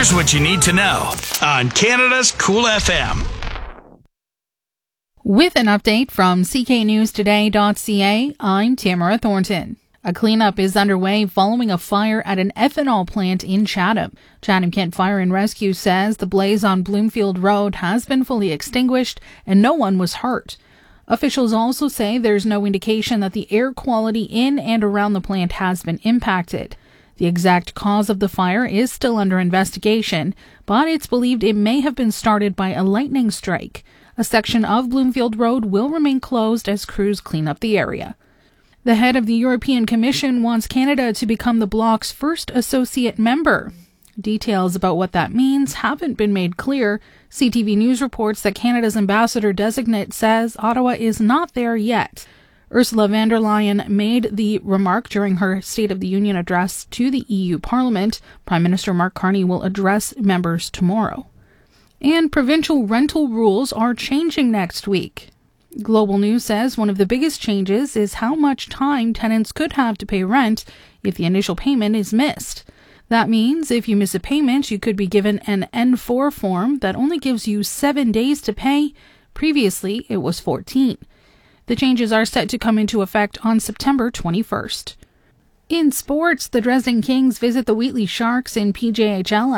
Here's what you need to know on Canada's Cool FM. With an update from cknewstoday.ca, I'm Tamara Thornton. A cleanup is underway following a fire at an ethanol plant in Chatham. Chatham-Kent Fire and Rescue says the blaze on Bloomfield Road has been fully extinguished and no one was hurt. Officials also say there's no indication that the air quality in and around the plant has been impacted. The exact cause of the fire is still under investigation, but it's believed it may have been started by a lightning strike. A section of Bloomfield Road will remain closed as crews clean up the area. The head of the European Commission wants Canada to become the bloc's first associate member. Details about what that means haven't been made clear. CTV News reports that Canada's ambassador-designate says Ottawa is not there yet. Ursula von der Leyen made the remark during her State of the Union address to the EU Parliament. Prime Minister Mark Carney will address members tomorrow. And provincial rental rules are changing next week. Global News says one of the biggest changes is how much time tenants could have to pay rent if the initial payment is missed. That means if you miss a payment, you could be given an N4 form that only gives you 7 days to pay. Previously, it was 14. The changes are set to come into effect on September 21st. In sports, the Dresden Kings visit the Wheatley Sharks in PJHL